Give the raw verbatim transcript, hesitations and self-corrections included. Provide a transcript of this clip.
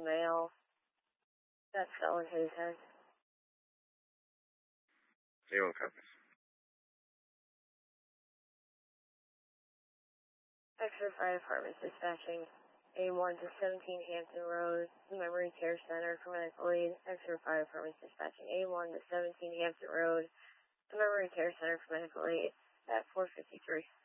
male that fell in his head. Zero copies. Extra Fire Department dispatching A one to seventeen Hampton Road, Memory Care Center for medical aid. Extra Fire Department dispatching A one to seventeen Hampton Road, Memory Care Center for medical aid at four fifty-three.